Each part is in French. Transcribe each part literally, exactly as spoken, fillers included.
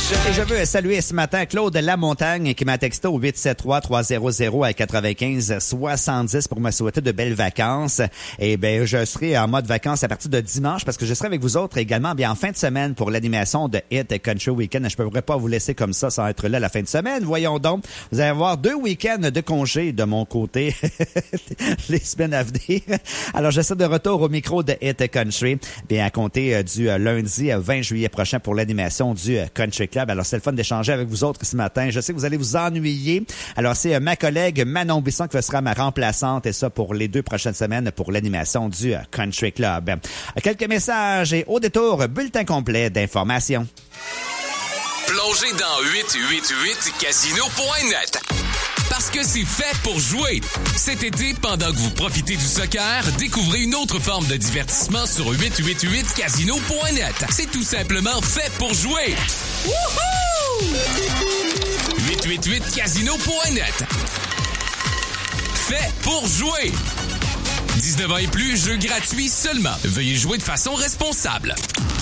Et je veux saluer ce matin Claude Lamontagne qui m'a texté au huit sept trois trois zéro zéro à quatre-vingt-quinze soixante-dix pour me souhaiter de belles vacances. Et ben je serai en mode vacances à partir de dimanche parce que je serai avec vous autres également bien en fin de semaine pour l'animation de Hit Country Weekend. Je ne pourrais pas vous laisser comme ça sans être là la fin de semaine. Voyons donc, vous allez avoir deux week-ends de congé de mon côté les semaines à venir. Alors je serai de retour au micro de Hit Country bien à compter du lundi vingt juillet prochain pour l'animation du Country Club. Alors, c'est le fun d'échanger avec vous autres ce matin. Je sais que vous allez vous ennuyer. Alors, c'est ma collègue Manon Bisson qui sera ma remplaçante et ça pour les deux prochaines semaines pour l'animation du Country Club. Quelques messages et au détour, bulletin complet d'informations. Plongez dans huit huit huit casino point net. Parce que c'est fait pour jouer. Cet été, pendant que vous profitez du soccer, découvrez une autre forme de divertissement sur huit huit huit casino point net. C'est tout simplement fait pour jouer. Wouhou! huit huit huit casino point net. Fait pour jouer. dix-neuf ans et plus, jeu gratuit seulement. Veuillez jouer de façon responsable.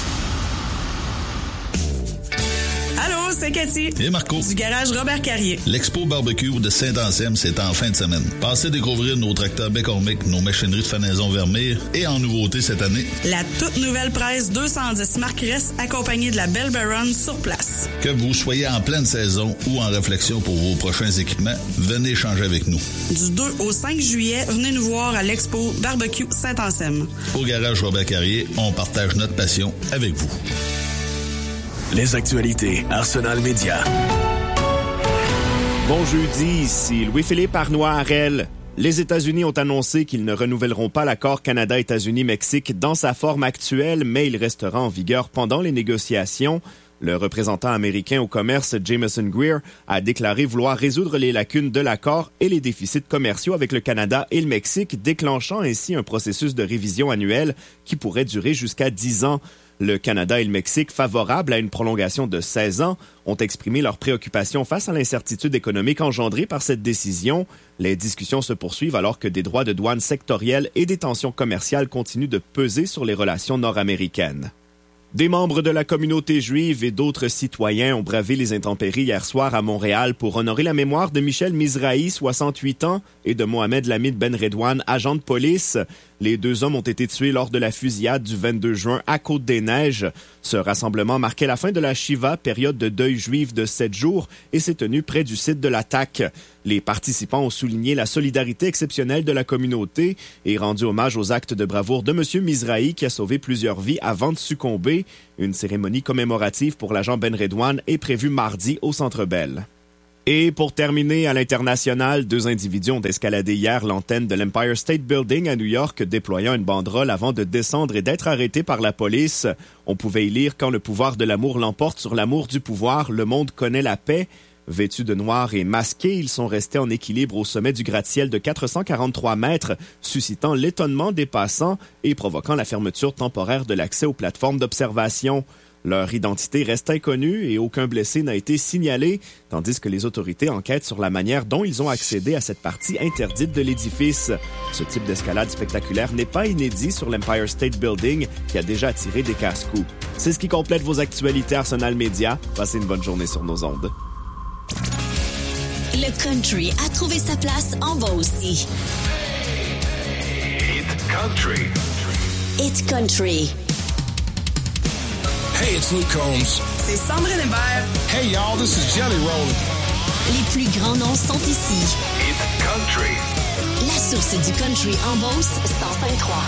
Allô, c'est Cathy. Et Marco. Du garage Robert Carrier. L'Expo Barbecue de Saint-Anselme, c'est en fin de semaine. Passez découvrir nos tracteurs McCormick, nos machineries de fenaison Vermeer et en nouveauté cette année, la toute nouvelle presse deux cent dix Marc-Ress accompagnée de la Bell Baron sur place. Que vous soyez en pleine saison ou en réflexion pour vos prochains équipements, venez échanger avec nous. Du deux au cinq juillet, venez nous voir à l'Expo Barbecue Saint-Anselme. Au garage Robert Carrier, on partage notre passion avec vous. Les actualités Arsenal Média. Bon jeudi, ici Louis-Philippe Arnois-Harel. Les États-Unis ont annoncé qu'ils ne renouvelleront pas l'accord Canada-États-Unis-Mexique dans sa forme actuelle, mais il restera en vigueur pendant les négociations. Le représentant américain au commerce, Jameson Greer, a déclaré vouloir résoudre les lacunes de l'accord et les déficits commerciaux avec le Canada et le Mexique, déclenchant ainsi un processus de révision annuelle qui pourrait durer jusqu'à dix ans. Le Canada et le Mexique, favorables à une prolongation de seize ans, ont exprimé leurs préoccupations face à l'incertitude économique engendrée par cette décision. Les discussions se poursuivent alors que des droits de douane sectoriels et des tensions commerciales continuent de peser sur les relations nord-américaines. Des membres de la communauté juive et d'autres citoyens ont bravé les intempéries hier soir à Montréal pour honorer la mémoire de Michel Mizrahi, soixante-huit ans, et de Mohamed Lamid Ben Redouane, agent de police. Les deux hommes ont été tués lors de la fusillade du vingt-deux juin à Côte-des-Neiges. Ce rassemblement marquait la fin de la Shiva, période de deuil juif de sept jours, et s'est tenu près du site de l'attaque. Les participants ont souligné la solidarité exceptionnelle de la communauté et rendu hommage aux actes de bravoure de M. Mizrahi qui a sauvé plusieurs vies avant de succomber. Une cérémonie commémorative pour l'agent Ben Redouane est prévue mardi au Centre Bell. Et pour terminer, à l'international, deux individus ont escaladé hier l'antenne de l'Empire State Building à New York, déployant une banderole avant de descendre et d'être arrêtés par la police. On pouvait y lire « Quand le pouvoir de l'amour l'emporte sur l'amour du pouvoir, le monde connaît la paix ». Vêtus de noir et masqués, ils sont restés en équilibre au sommet du gratte-ciel de quatre cent quarante-trois mètres, suscitant l'étonnement des passants et provoquant la fermeture temporaire de l'accès aux plateformes d'observation. Leur identité reste inconnue et aucun blessé n'a été signalé, tandis que les autorités enquêtent sur la manière dont ils ont accédé à cette partie interdite de l'édifice. Ce type d'escalade spectaculaire n'est pas inédit sur l'Empire State Building, qui a déjà attiré des casse-coups. C'est ce qui complète vos actualités Arsenal Média. Passez une bonne journée sur nos ondes. Le country a trouvé sa place en bas aussi. Hit Country. Hit Country. Hey, it's Luke Combs. C'est Sandrine Hébert. Hey, y'all, this is Jelly Roll. Les plus grands noms sont ici. Hit Country. La source du country en Beauce, cent cinq trois.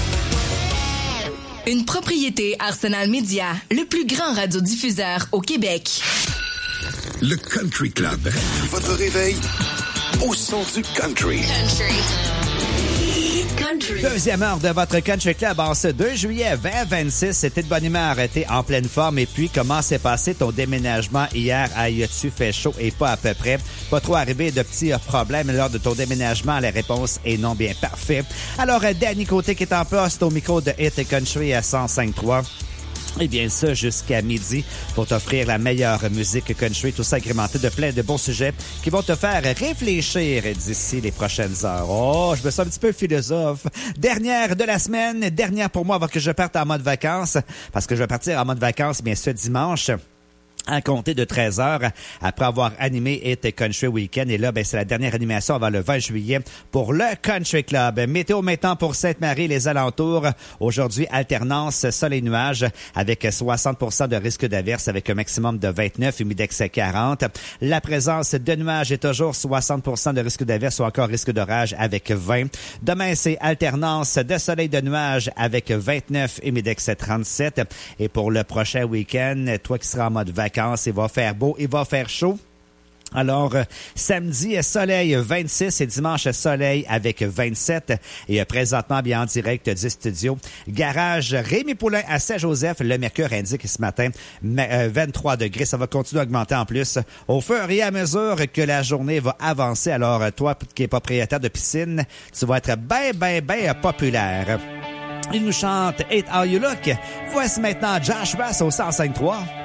Une propriété Arsenal Média, le plus grand radiodiffuseur au Québec. Le Country Club. Votre réveil au son du country. Country. Country. Deuxième heure de votre Country Club en ce deux juillet vingt vingt-six. C'était de bonne humeur, t'es en pleine forme. Et puis, comment s'est passé ton déménagement hier? As-tu fait chaud et pas à peu près? Pas trop arrivé de petits problèmes lors de ton déménagement? La réponse est non, bien parfait. Alors, Danny Côté qui est en poste au micro de Hit Country à cent cinq trois. Et bien ça, jusqu'à midi, pour t'offrir la meilleure musique country, tout ça agrémenté de plein de bons sujets qui vont te faire réfléchir d'ici les prochaines heures. Oh, je me sens un petit peu philosophe. Dernière de la semaine, dernière pour moi avant que je parte en mode vacances, parce que je vais partir en mode vacances, bien ce dimanche. à compter de treize heures, après avoir animé Hit Country Weekend. Et là, ben, c'est la dernière animation avant le vingt juillet pour le Country Club. Météo maintenant pour Sainte-Marie, les alentours. Aujourd'hui, alternance soleil-nuage avec soixante pour cent de risque d'averse avec un maximum de vingt-neuf, humidex quarante. La présence de nuages est toujours soixante pour cent de risque d'averse ou encore risque d'orage avec vingt. Demain, c'est alternance de soleil de nuages avec vingt-neuf, humidex trente-sept. Et pour le prochain week-end, toi qui seras en mode vacances, il va faire beau, il va faire chaud. Alors, euh, samedi, soleil vingt-six et dimanche, soleil avec vingt-sept. Et euh, présentement, bien en direct du studio, garage Rémi Poulain à Saint-Joseph. Le mercure indique ce matin euh, vingt-trois degrés. Ça va continuer à augmenter en plus au fur et à mesure que la journée va avancer. Alors, toi qui es propriétaire de piscine, tu vas être bien, bien, bien populaire. Il nous chante « Hate How You Look ». Voici maintenant Josh Bass au cent cinq trois.